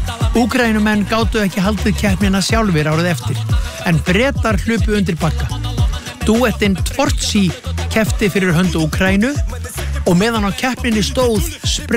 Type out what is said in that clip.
Úkraínumenn gátu ekki haldið keppnina sjálfir árið eftir, en Bretar hlupu undir bagga. Dúettinn Tvortsi keppti fyrir hönd Úkraínu og meðan á keppninni stóð